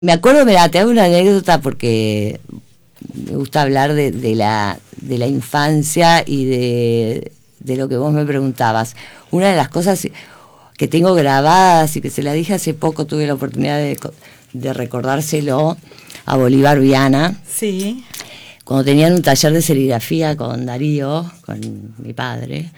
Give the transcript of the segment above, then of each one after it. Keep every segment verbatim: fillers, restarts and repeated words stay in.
Me acuerdo, mira, te hago una anécdota porque me gusta hablar de, de la de la infancia y de, de lo que vos me preguntabas. Una de las cosas que tengo grabadas y que se la dije hace poco, tuve la oportunidad de, de recordárselo a Bolívar Viana. Sí. Cuando tenían un taller de serigrafía con Darío, con mi padre,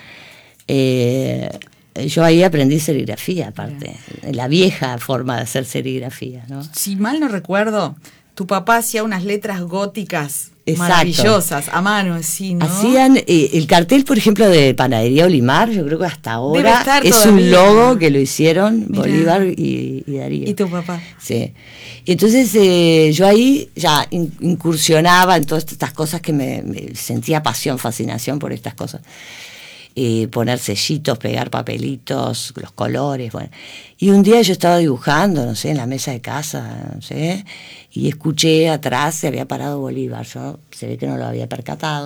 eh, yo ahí aprendí serigrafía, aparte, yeah. La vieja forma de hacer serigrafía, ¿no? Si mal no recuerdo, tu papá hacía unas letras góticas. Exacto. Maravillosas, a mano, sí, ¿no? Hacían eh, el cartel, por ejemplo, de Panadería Olimar, yo creo que hasta ahora es todavía un logo que lo hicieron Mirá. Bolívar y, y Darío. ¿Y tu papá? Sí. Entonces eh, yo ahí ya in, incursionaba en todas estas cosas que me, me sentía pasión, fascinación por estas cosas. Eh, poner sellitos, pegar papelitos, los colores, bueno. Y un día yo estaba dibujando, no sé, en la mesa de casa, no sé, y escuché atrás, se había parado Bolívar, yo se ve que no lo había percatado,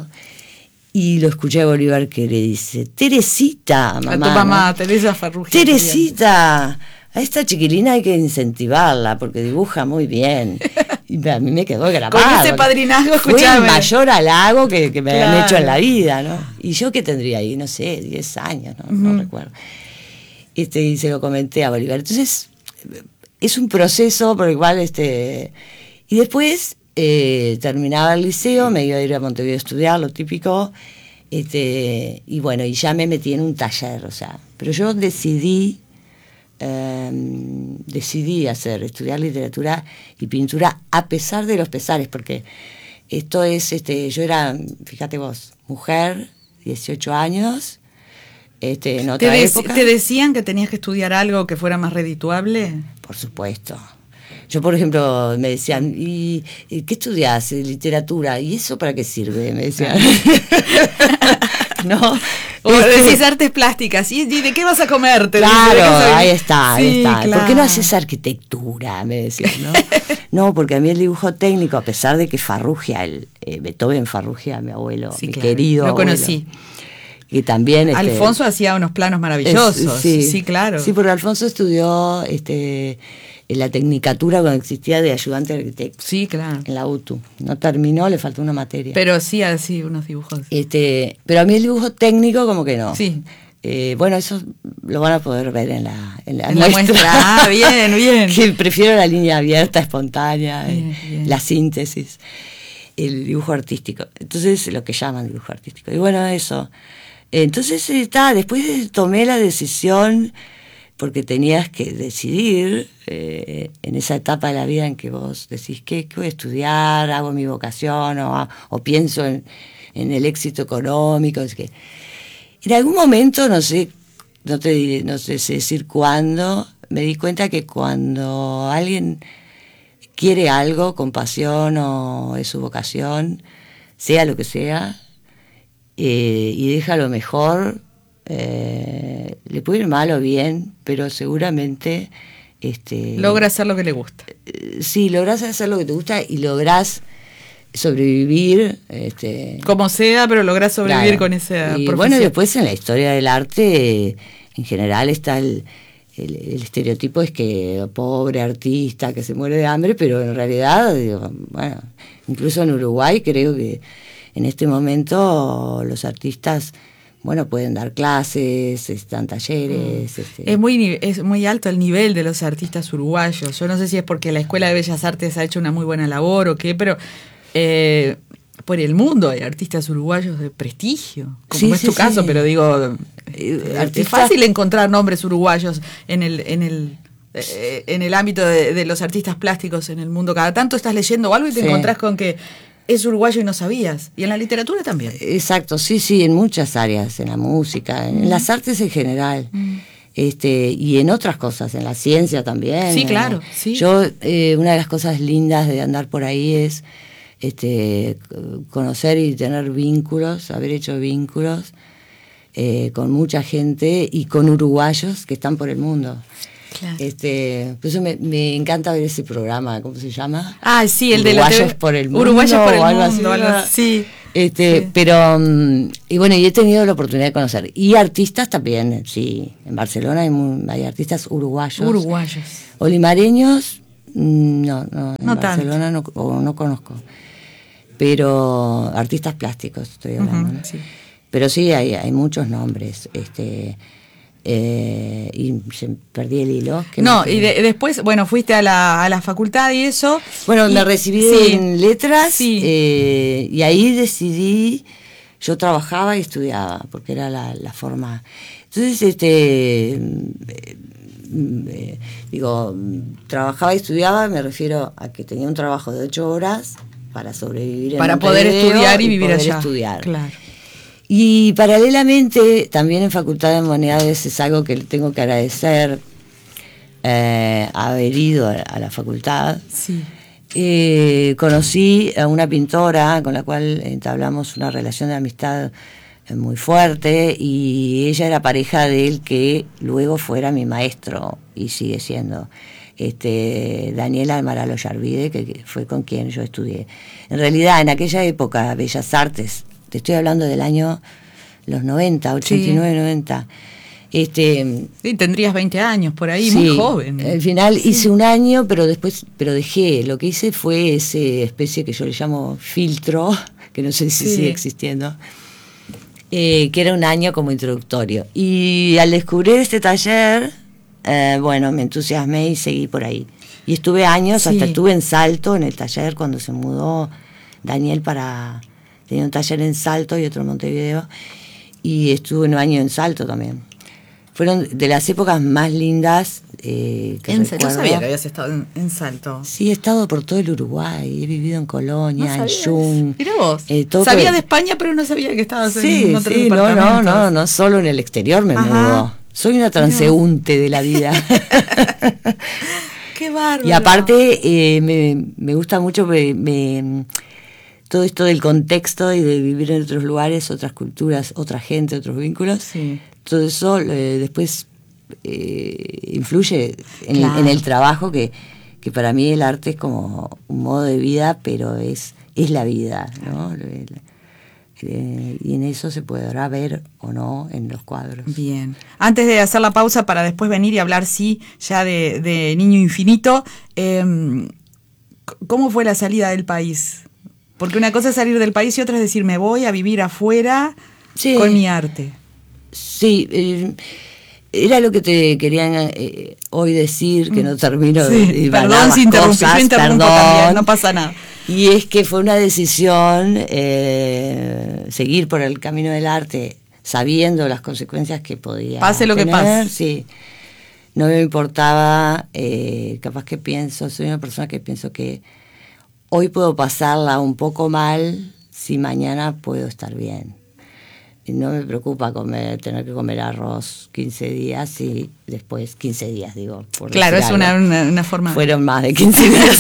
y lo escuché a Bolívar que le dice, Teresita, mamá. A tu mamá, ¿no? Teresa Farrugia. Teresita, a esta chiquilina hay que incentivarla, porque dibuja muy bien. Y a mí me quedó grabado. Con ese padrinazgo, escuchame. Fue el mayor halago que, que me claro. han hecho en la vida, ¿no? Y yo que tendría ahí, no sé, diez años, ¿no? Uh-huh. No recuerdo. Este, y se lo comenté a Bolívar. Entonces, es un proceso por el cual, este... Y después, eh, terminaba el liceo, me iba a ir a Montevideo a estudiar, lo típico, este, y bueno, y ya me metí en un taller, o sea, pero yo decidí... Eh, decidí hacer, estudiar literatura y pintura a pesar de los pesares, porque esto es, este, yo era, fíjate vos, mujer, dieciocho años, este, en otra ¿Te, época. ¿Te decían que tenías que estudiar algo que fuera más redituable? Por supuesto. Yo, por ejemplo, me decían, ¿y, y qué estudias? Literatura. ¿Y eso para qué sirve? Me decían. ¿No? O este, decís artes plásticas, ¿y de qué vas a comer? ¿Te claro, dice, ahí está, ahí sí, está. Claro. ¿Por qué no haces arquitectura? Me decían, ¿no? No, porque a mí el dibujo técnico, a pesar de que Farrugia, el eh, Beethoven Farrugia, mi abuelo, sí, mi claro. querido Lo abuelo, conocí. Y también... Este, Alfonso hacía unos planos maravillosos. Es, sí, sí, claro. Sí, porque Alfonso estudió este, en la tecnicatura cuando existía de ayudante de arquitecto. Sí, claro. En la U T U. No terminó, le faltó una materia. Pero sí, así, unos dibujos. Este, pero a mí el dibujo técnico como que no. Sí. Eh, bueno, eso lo van a poder ver en la, en la, en muestra. la muestra. Ah, bien, bien. Que prefiero la línea abierta, espontánea, bien, eh, bien. la síntesis, el dibujo artístico. Entonces, lo que llaman dibujo artístico. Y bueno, eso... Entonces, está, después tomé la decisión, porque tenías que decidir eh, en esa etapa de la vida en que vos decís, ¿qué, qué voy a estudiar? ¿Hago mi vocación? ¿O, o pienso en, en el éxito económico? Es que en algún momento, no sé, no te diré, no sé decir cuándo, me di cuenta que cuando alguien quiere algo con pasión o es su vocación, sea lo que sea, Eh, y deja lo mejor, eh, le puede ir mal o bien, pero seguramente este, logra hacer lo que le gusta. Eh, sí, lográs hacer lo que te gusta y lográs sobrevivir. Este, como sea, pero lográs sobrevivir claro. con esa y profesión. Bueno, después en la historia del arte, en general está el, el, el estereotipo es que pobre artista que se muere de hambre, pero en realidad, digo, bueno, incluso en Uruguay creo que en este momento los artistas, bueno, pueden dar clases, están talleres. Mm. Este. Es muy es muy alto el nivel de los artistas uruguayos. Yo no sé si es porque la Escuela de Bellas Artes ha hecho una muy buena labor o qué, pero eh, por el mundo hay artistas uruguayos de prestigio, como sí, es sí, tu sí. caso, pero digo, eh, artistas... es fácil encontrar nombres uruguayos en el... En el eh, en el ámbito de, de los artistas plásticos en el mundo. Cada tanto estás leyendo algo y te sí. encontrás con que es uruguayo y no sabías. Y en la literatura también. Exacto, sí, sí, en muchas áreas, en la música, en mm. las artes en general. Mm. Este, y en otras cosas, en la ciencia también. Sí, claro. Sí. Yo, eh, una de las cosas lindas de andar por ahí es este, conocer y tener vínculos, haber hecho vínculos eh, con mucha gente y con uruguayos que están por el mundo. Claro. Este, por eso me, me encanta ver ese programa, ¿cómo se llama? Ah, sí, el Uruguayos de la T V. por el mundo. Uruguayos por el algo mundo, así, algo, sí. Este, sí. Pero, y bueno, y he tenido la oportunidad de conocer. Y artistas también, sí. En Barcelona hay, muy, hay artistas uruguayos. Uruguayos. Olimareños, No, no, en No Barcelona no, o no conozco. Pero artistas plásticos estoy hablando, Uh-huh, ¿no? sí. Pero sí, hay, hay muchos nombres. Este, eh, y se perdí el hilo. Que No, me y de, después, bueno, fuiste a la, a la facultad y eso. Bueno, y, me recibí sí, en letras sí. eh, y ahí decidí, yo trabajaba y estudiaba, porque era la, la forma. Entonces, este, eh, eh, digo, trabajaba y estudiaba, me refiero a que tenía un trabajo de ocho horas para sobrevivir en Para poder Montevideo estudiar y vivir poder allá. estudiar. Claro. Y paralelamente, también en Facultad de Humanidades es algo que le tengo que agradecer eh, haber ido a, a la facultad. Sí. Eh, conocí a una pintora con la cual entablamos una relación de amistad muy fuerte y ella era pareja de él que luego fuera mi maestro y sigue siendo. Este, Daniel Almaralo Yarvide, que, que fue con quien yo estudié. En realidad, en aquella época, Bellas Artes, te estoy hablando del año los noventa, ochenta y nueve, sí. noventa. Este, sí, tendrías veinte años por ahí, sí, muy joven. Al final sí. hice un año, pero después pero dejé. Lo que hice fue esa especie que yo le llamo filtro, que no sé si sí. sigue existiendo, eh, que era un año como introductorio. Y al descubrir este taller, eh, bueno, me entusiasmé y seguí por ahí. Y estuve años, sí. hasta estuve en Salto, en el taller, cuando se mudó Daniel para... Tenía un taller en Salto y otro en Montevideo, y estuve un año en Salto también. Fueron de las épocas más lindas eh, que en, recuerdo. No sabía que habías estado en, en Salto. Sí, he estado por todo el Uruguay, he vivido en Colonia, no en Jung. Mirá vos, eh, todo sabía por... de España, pero no sabía que estabas sí, en otros sí, departamentos. no, no, no, no solo en el exterior me mudó. Soy una transeúnte de la vida. Qué bárbaro. Y aparte eh, me, me gusta mucho me, me, todo esto del contexto y de vivir en otros lugares, otras culturas, otra gente, otros vínculos. Sí. Todo eso eh, después eh, influye en, claro. en el trabajo, que, que para mí el arte es como un modo de vida, pero es, es la vida, ¿no? Eh, y en eso se podrá ver o no en los cuadros. Bien. Antes de hacer la pausa para después venir y hablar, sí, ya de, de Niño Infinito, eh, ¿cómo fue la salida del país? Porque una cosa es salir del país y otra es decir, me voy a vivir afuera sí. con mi arte. Sí, eh, era lo que te querían eh, hoy decir, que no termino sí, de... Perdón si interrumpí, yo interrumpo perdón. también, no pasa nada. Y es que fue una decisión eh, seguir por el camino del arte, sabiendo las consecuencias que podía pase lo tener, que pase. Sí. No me importaba, eh, capaz que pienso, soy una persona que pienso que hoy puedo pasarla un poco mal si mañana puedo estar bien. Y no me preocupa comer, tener que comer arroz quince días y después quince días, digo. Por claro, es una, una, una forma... Fueron más de quince días.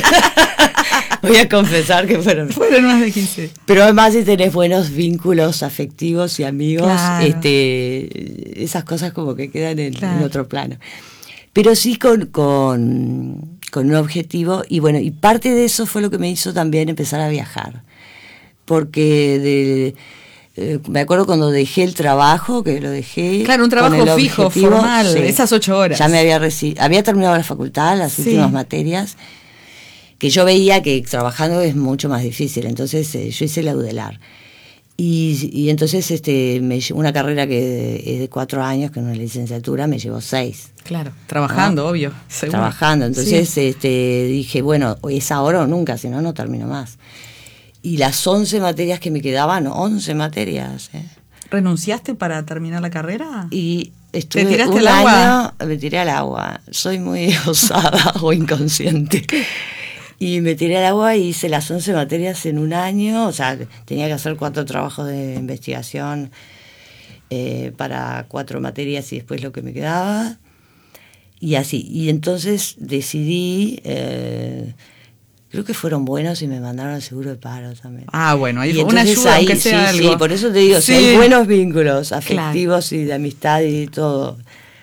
Voy a confesar que fueron... Fueron más de quince. Pero además si tenés buenos vínculos afectivos y amigos, claro. este, esas cosas como que quedan en, claro. en otro plano. Pero sí con, con, con un objetivo, y bueno, y parte de eso fue lo que me hizo también empezar a viajar. Porque de... Eh, me acuerdo cuando dejé el trabajo, que lo dejé. Claro, un trabajo fijo, formal, sí, esas ocho horas. Ya me había reci- había terminado la facultad, las sí. últimas materias, que yo veía que trabajando es mucho más difícil. Entonces eh, yo hice la UDELAR. Y, y entonces este, me, una carrera que es de cuatro años, que es una licenciatura, me llevó seis. Claro, trabajando, ¿no? Obvio. Seguro. Trabajando. Entonces sí. este, dije, bueno, es ahora o nunca, si no, no termino más. Y las once materias que me quedaban, once materias. ¿eh? ¿Renunciaste para terminar la carrera? Y estuve ¿Te tiraste un al agua? año, me tiré al agua. Soy muy osada o inconsciente. Y me tiré al agua y hice las once materias en un año. O sea, tenía que hacer cuatro trabajos de investigación eh, para cuatro materias y después lo que me quedaba. Y así. Y entonces decidí... Eh, creo que fueron buenos y me mandaron al seguro de paro también. Ah, bueno, ahí y fue una ayuda, ahí, aunque sea sí, algo. Sí, por eso te digo, sí. si hay buenos vínculos afectivos claro. y de amistad y todo,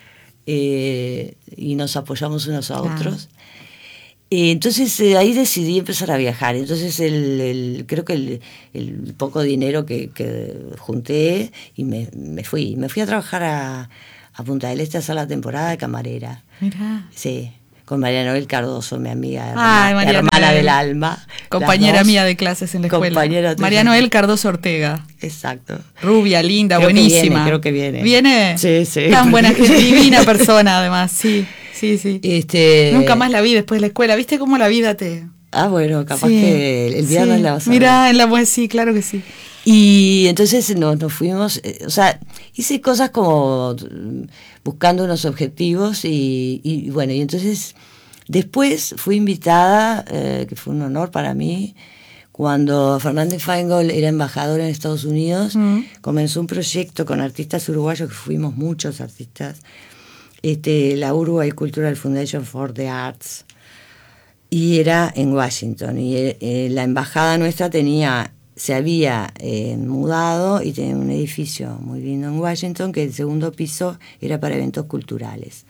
eh, y nos apoyamos unos a claro. otros. Eh, entonces eh, ahí decidí empezar a viajar. Entonces el, el creo que el, el poco dinero que, que junté y me, me fui. Me fui a trabajar a, a Punta del Este a hacer la temporada de camarera. Mirá. Sí. con María Noel Cardoso, mi amiga, Ay, hermana, hermana Noel. del alma. Compañera mía de clases en la escuela. Compañera María Noel Cardoso Ortega. Exacto. Rubia, linda, creo buenísima. Que viene, creo que viene. ¿Viene? Sí, sí. Tan buena gente, divina persona además, sí, sí, sí. Este... Nunca más la vi después de la escuela. ¿Viste cómo la vida te...? Ah, bueno, capaz sí, que el viernes sí. la vas a ver. Mirá, en la web, sí, claro que sí. Y entonces nos, nos fuimos, eh, o sea, hice cosas como buscando unos objetivos y, y bueno, y entonces después fui invitada, eh, que fue un honor para mí, cuando Fernández Feingold era embajador en Estados Unidos, mm. comenzó un proyecto con artistas uruguayos, que fuimos muchos artistas, este, la Uruguay Cultural Foundation for the Arts, y era en Washington, y eh, la embajada nuestra tenía... se había eh, mudado y tenía un edificio muy lindo en Washington, que el segundo piso era para eventos culturales.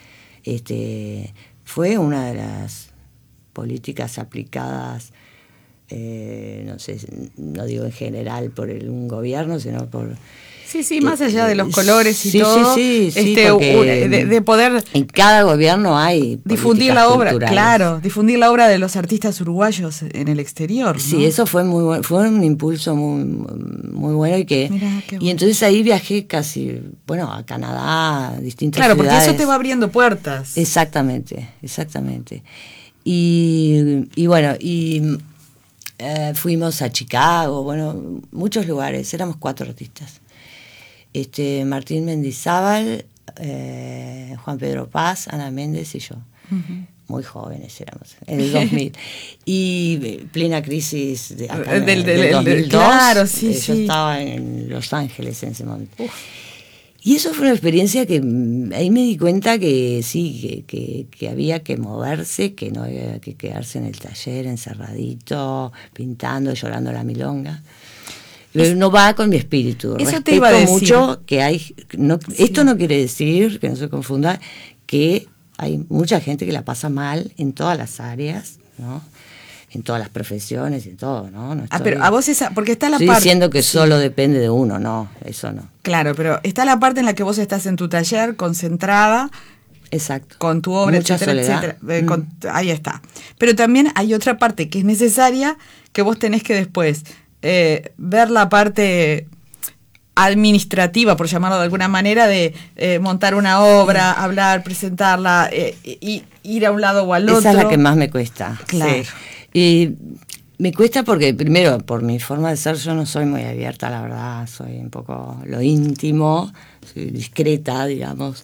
Este, fue una de las políticas aplicadas, eh, no sé, no digo en general por el, un gobierno, sino por... Sí, sí, más allá de los colores y sí, todo, sí, sí, este, sí, de, de poder... En cada gobierno hay difundir la obra, culturales. Claro, difundir la obra de los artistas uruguayos en el exterior, ¿no? Sí, eso fue muy bueno, fue un impulso muy, muy bueno y que... Mirá, qué bueno. Y entonces ahí viajé casi, bueno, a Canadá, a distintas claro, ciudades. Claro, porque eso te va abriendo puertas. Exactamente, exactamente. Y, y bueno, y eh, fuimos a Chicago, bueno, muchos lugares, éramos cuatro artistas. Este, Martín Mendizábal, eh, Juan Pedro Paz, Ana Méndez y yo. Uh-huh. Muy jóvenes éramos, en el dos mil. Y plena crisis de acá, del, del, del dos mil dos. Claro, sí, eh, sí. Yo estaba en Los Ángeles en ese momento. Uf. Y eso fue una experiencia que ahí me di cuenta que sí, que, que, que había que moverse, que no había que quedarse en el taller encerradito, pintando, llorando la milonga. No va con mi espíritu. Eso Respeto te iba a decir. mucho que hay. No, sí. Esto no quiere decir, que no se confunda, que hay mucha gente que la pasa mal en todas las áreas, ¿no? En todas las profesiones y en todo, ¿no? no ah, pero a vos esa. Porque está la estoy parte. diciendo que solo depende de uno, no, eso no. Claro, pero está la parte en la que vos estás en tu taller, concentrada. Exacto. Con tu obra, Mucha etcétera, soledad. etcétera. Mm. Con, ahí está. Pero también hay otra parte que es necesaria, que vos tenés que después. Eh, ver la parte administrativa, por llamarlo de alguna manera, de eh, montar una obra, sí. hablar, presentarla, eh, y ir a un lado o al otro. Esa es la que más me cuesta. Claro. Sí. Y me cuesta porque, primero, por mi forma de ser, yo no soy muy abierta, la verdad, soy un poco lo íntimo, soy discreta, digamos.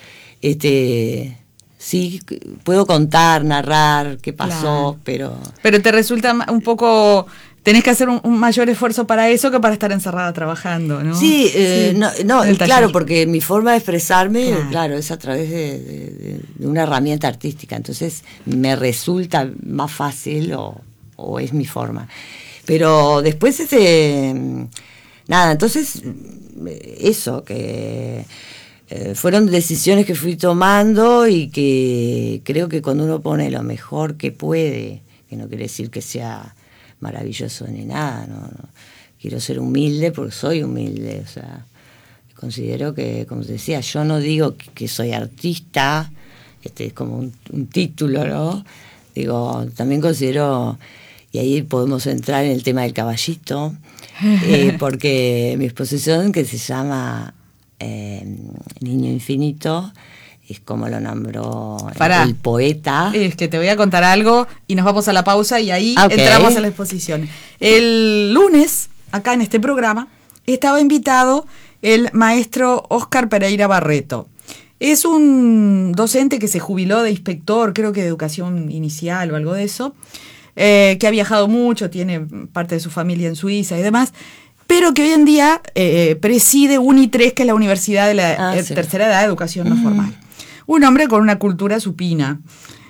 Este... Sí, puedo contar, narrar qué pasó, claro. pero... Pero te resulta un poco... Tenés que hacer un, un mayor esfuerzo para eso que para estar encerrada trabajando, ¿no? Sí, eh, sí. no, no claro, porque mi forma de expresarme, claro, claro es a través de, de, de una herramienta artística, entonces me resulta más fácil o, o es mi forma. Pero después, este, nada, entonces, eso, que... Eh, fueron decisiones que fui tomando y que creo que cuando uno pone lo mejor que puede, que no quiere decir que sea maravilloso ni nada, no, no. Quiero ser humilde porque soy humilde, o sea, considero que, como te decía, yo no digo que, que soy artista, este es como un, un título, ¿no? Digo, también considero, y ahí podemos entrar en el tema del caballito, eh, porque mi exposición, que se llama Eh, Niño Infinito, es como lo nombró Pará, el poeta. Es que te voy a contar algo y nos vamos a la pausa y ahí okay. entramos a la exposición. El lunes, acá en este programa, estaba invitado el maestro Óscar Pereira Barreto. Es un docente que se jubiló de inspector, creo que de educación inicial o algo de eso, eh, que ha viajado mucho, tiene parte de su familia en Suiza y demás, pero que hoy en día eh, preside UNITRES, que es la Universidad de la ah, eh, sí. Tercera Edad de Educación No uh-huh. Formal. Un hombre con una cultura supina.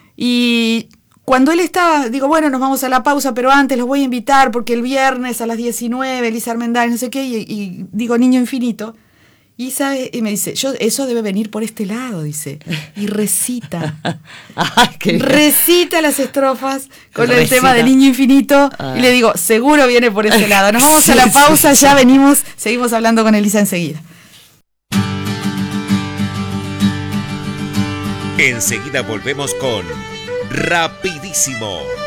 Y cuando él estaba, digo, bueno, nos vamos a la pausa, pero antes los voy a invitar porque el viernes a las diecinueve, Elisa Armendáriz, no sé qué, y, y digo, Niño Infinito. Y, sabe, y me dice, yo eso debe venir por este lado, dice. Y recita. Ay, qué recita las estrofas con recita. El tema de Niño Infinito. Ah. Y le digo, seguro viene por ese lado. Nos vamos sí, a la pausa, sí, ya sí. venimos, seguimos hablando con Elisa enseguida. Enseguida volvemos con Rapidísimo.